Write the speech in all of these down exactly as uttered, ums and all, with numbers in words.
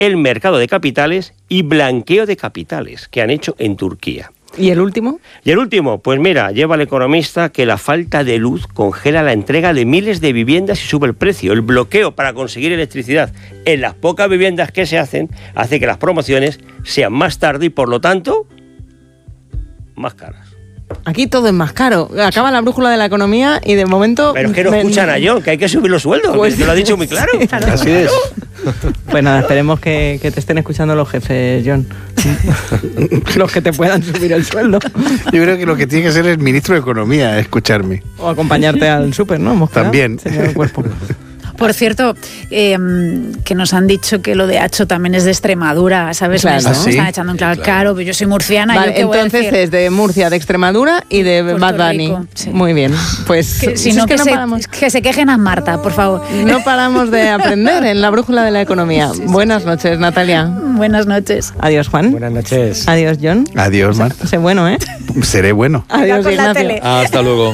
el mercado de capitales y blanqueo de capitales que han hecho en Turquía. ¿Y el último? Y el último, pues mira, lleva el economista que la falta de luz congela la entrega de miles de viviendas y sube el precio. El bloqueo para conseguir electricidad en las pocas viviendas que se hacen hace que las promociones sean más tarde y por lo tanto más caras. Aquí todo es más caro. Acaba la brújula de la economía y de momento... Pero es que no me... escuchan a John, que hay que subir los sueldos. Pues te lo ha dicho muy claro. claro. Así es. Pues nada, esperemos que, que te estén escuchando los jefes, John. Los que te puedan subir el sueldo. Yo creo que lo que tiene que ser el ministro de Economía, escucharme. O acompañarte al súper, ¿no? ¿Hemos También. Señor del cuerpo. Por cierto, eh, que nos han dicho que lo de Hacho también es de Extremadura, ¿sabes? Claro. Me están, ¿Ah, sí? están echando en claro, Claro. claro, pero yo soy murciana. Vale, ¿yo qué voy a entonces decir? es de Murcia, de Extremadura y de Puerto Bad Bunny. Rico, sí. Muy bien. Pues Que, si es no, que que, no se, paramos. que se quejen a Marta, por favor. No paramos de aprender en la brújula de la economía. Sí, sí, Buenas sí. noches, Natalia. Buenas noches. Adiós, Juan. Buenas noches. Adiós, John. Adiós, Marta. Sé bueno, ¿eh? Seré bueno. Adiós, con la Ignacio. tele. Hasta luego.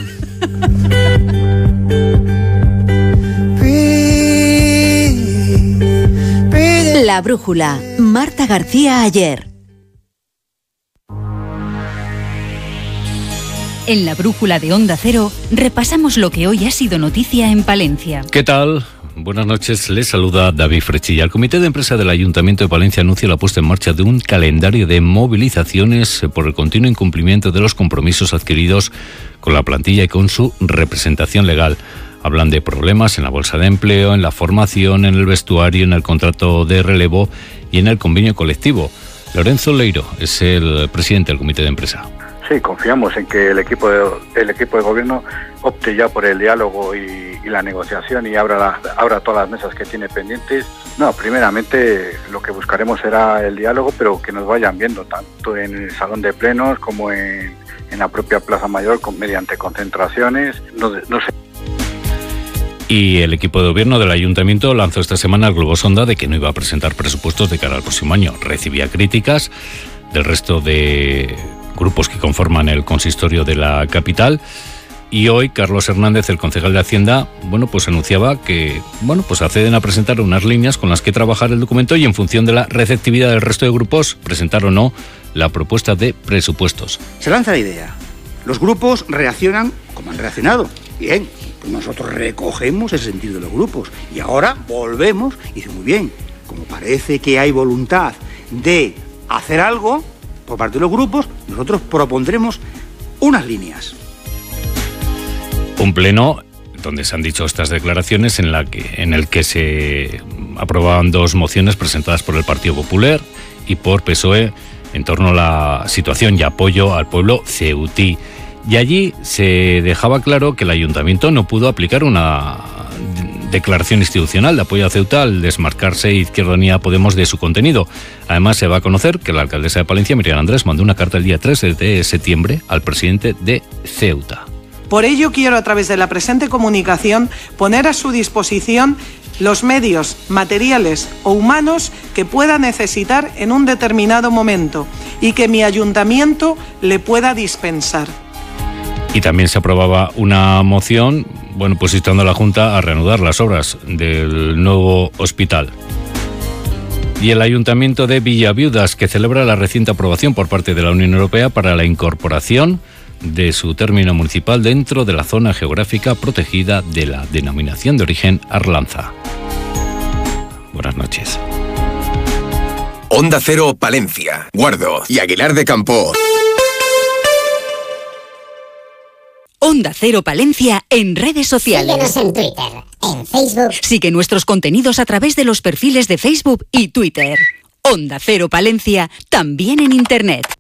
La brújula. Marta García Ayer. En la brújula de Onda Cero repasamos lo que hoy ha sido noticia en Palencia. ¿Qué tal? Buenas noches, les saluda David Frechilla. El Comité de Empresa del Ayuntamiento de Palencia anuncia la puesta en marcha de un calendario de movilizaciones por el continuo incumplimiento de los compromisos adquiridos con la plantilla y con su representación legal. Hablan de problemas en la bolsa de empleo, en la formación, en el vestuario, en el contrato de relevo y en el convenio colectivo. Lorenzo Leiro es el presidente del Comité de Empresa. Sí, confiamos en que el equipo de, el equipo de gobierno opte ya por el diálogo y, y la negociación y abra, la, abra todas las mesas que tiene pendientes. No, primeramente lo que buscaremos será el diálogo, pero que nos vayan viendo tanto en el salón de plenos como en, en la propia Plaza Mayor con, mediante concentraciones. No, no sé. Y el equipo de gobierno del ayuntamiento lanzó esta semana el globo sonda de que no iba a presentar presupuestos de cara al próximo año. Recibía críticas del resto de grupos que conforman el consistorio de la capital. Y hoy Carlos Hernández, el concejal de Hacienda, bueno, pues anunciaba que, bueno, pues acceden a presentar unas líneas con las que trabajar el documento y en función de la receptividad del resto de grupos presentar o no la propuesta de presupuestos. Se lanza la idea. Los grupos reaccionan como han reaccionado. Bien, pues nosotros recogemos el sentido de los grupos y ahora volvemos y dice muy bien, como parece que hay voluntad de hacer algo por parte de los grupos, nosotros propondremos unas líneas. Un pleno donde se han dicho estas declaraciones en la que en el que se aprobaban dos mociones presentadas por el Partido Popular y por P S O E en torno a la situación y apoyo al pueblo ceutí. Y allí se dejaba claro que el ayuntamiento no pudo aplicar una declaración institucional de apoyo a Ceuta al desmarcarse Izquierda Unida Podemos de su contenido. Además, se va a conocer que la alcaldesa de Palencia, Miriam Andrés, mandó una carta el día tres de septiembre al presidente de Ceuta. Por ello, quiero a través de la presente comunicación poner a su disposición los medios materiales o humanos que pueda necesitar en un determinado momento y que mi ayuntamiento le pueda dispensar. Y también se aprobaba una moción, bueno, pues instando a la Junta a reanudar las obras del nuevo hospital. Y el Ayuntamiento de Villaviudas, que celebra la reciente aprobación por parte de la Unión Europea para la incorporación de su término municipal dentro de la zona geográfica protegida de la denominación de origen Arlanza. Buenas noches. Onda Cero Palencia, Guardo y Aguilar de Campo. Onda Cero Palencia en redes sociales. Síguenos en Twitter, en Facebook. Sigue nuestros contenidos a través de los perfiles de Facebook y Twitter. Onda Cero Palencia, también en Internet.